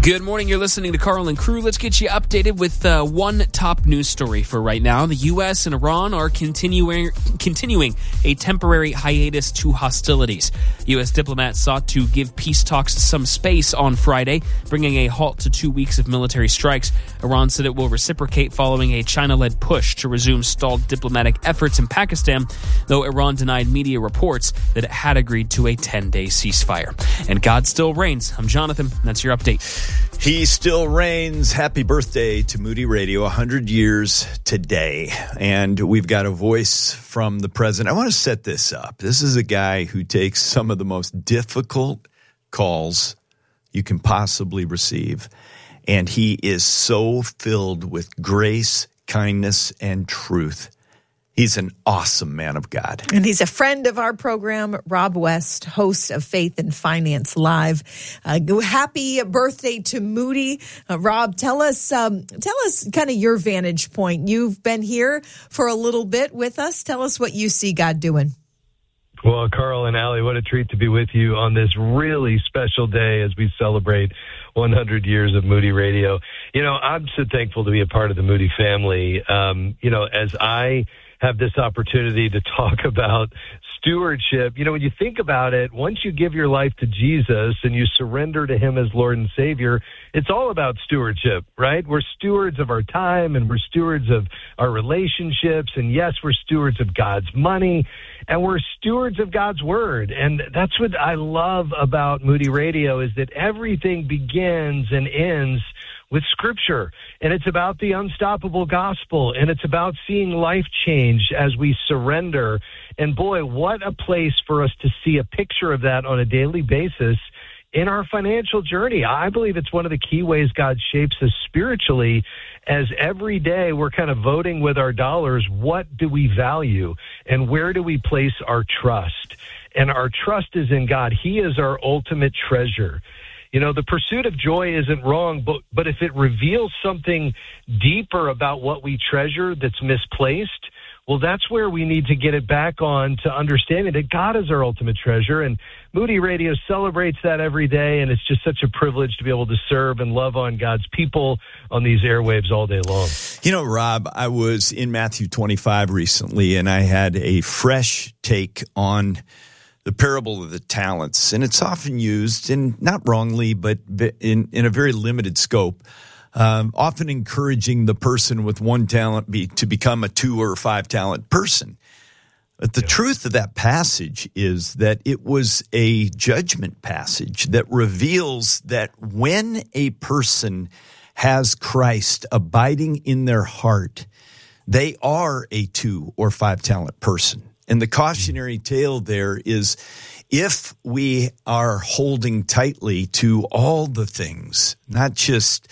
Good morning. You're listening to Carl and Crew. Let's get you updated with one top news story for right now. The U.S. and Iran are continuing a temporary hiatus to hostilities. U.S. diplomats sought to give peace talks some space on Friday, bringing a halt to 2 weeks of military strikes. Iran said it will reciprocate following a China-led push to resume stalled diplomatic efforts in Pakistan, though Iran denied media reports that it had agreed to a 10-day ceasefire. And God still reigns. I'm Jonathan. That's your update. He still reigns. Happy birthday to Moody Radio, 100 years today. And we've got a voice from the president. I want to set this up. This is a guy who takes some of the most difficult calls you can possibly receive. And he is so filled with grace, kindness, and truth. He's an awesome man of God. And he's a friend of our program, Rob West, host of Faith and Finance Live. Happy birthday to Moody. Rob, tell us kind of your vantage point. You've been here for a little bit with us. Tell us what you see God doing. Well, Carl and Allie, what a treat to be with you on this really special day as we celebrate 100 years of Moody Radio. You know, I'm so thankful to be a part of the Moody family. As I have this opportunity to talk about stewardship. You know, when you think about it, once you give your life to Jesus and you surrender to him as Lord and Savior, it's all about stewardship, right? We're stewards of our time and we're stewards of our relationships. And yes, we're stewards of God's money and we're stewards of God's word. And that's what I love about Moody Radio is that everything begins and ends with Scripture, and it's about the unstoppable gospel, and it's about seeing life change as we surrender. And boy, what a place for us to see a picture of that on a daily basis in our financial journey. I believe it's one of the key ways God shapes us spiritually, as every day we're kind of voting with our dollars, what do we value, and where do we place our trust? And our trust is in God. He is our ultimate treasure. You know, the pursuit of joy isn't wrong, but if it reveals something deeper about what we treasure that's misplaced, well, that's where we need to get it back on to understanding that God is our ultimate treasure. And Moody Radio celebrates that every day, and it's just such a privilege to be able to serve and love on God's people on these airwaves all day long. You know, Rob, I was in Matthew 25 recently, and I had a fresh take on the parable of the talents, and it's often used, and not wrongly, but in a very limited scope, often encouraging the person with one talent to become a 2 or 5 talent person. But the truth of that passage is that it was a judgment passage that reveals that when a person has Christ abiding in their heart, they are a 2 or 5 talent person. And the cautionary tale there is if we are holding tightly to all the things, not just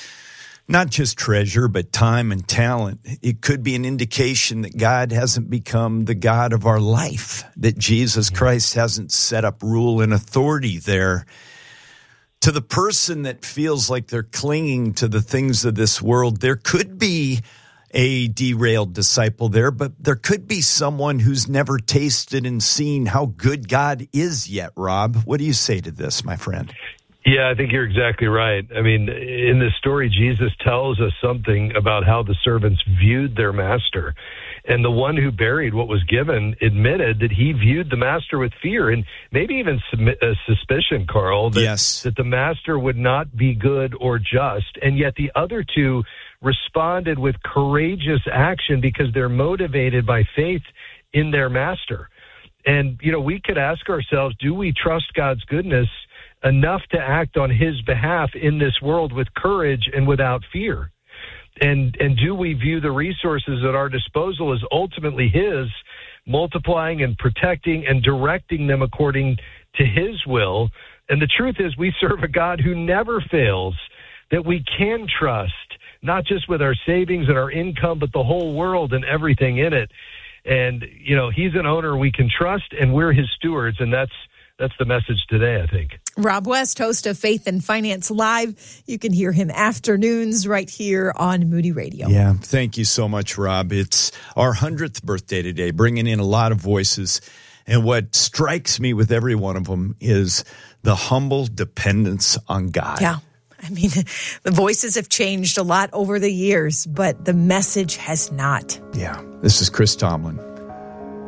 treasure, but time and talent, it could be an indication that God hasn't become the God of our life, that Jesus Christ hasn't set up rule and authority there. To the person that feels like they're clinging to the things of this world, there could be a derailed disciple there, but there could be someone who's never tasted and seen how good God is yet. Rob, what do you say to this, my friend? Yeah, I think you're exactly right. I mean, in this story, Jesus tells us something about how the servants viewed their master. And the one who buried what was given admitted that he viewed the master with fear and maybe even suspicion, Carl, that the master would not be good or just. And yet the other two responded with courageous action because they're motivated by faith in their master. And, you know, we could ask ourselves, do we trust God's goodness enough to act on his behalf in this world with courage and without fear? And do we view the resources at our disposal as ultimately his, multiplying and protecting and directing them according to his will? And the truth is we serve a God who never fails, that we can trust, not just with our savings and our income, but the whole world and everything in it. And, you know, he's an owner we can trust, and we're his stewards, and that's the message today, I think. Rob West, host of Faith and Finance Live. You can hear him afternoons right here on Moody Radio. Yeah, thank you so much, Rob. It's our 100th birthday today, bringing in a lot of voices. And what strikes me with every one of them is the humble dependence on God. Yeah. I mean, the voices have changed a lot over the years, but the message has not. Yeah. This is Chris Tomlin.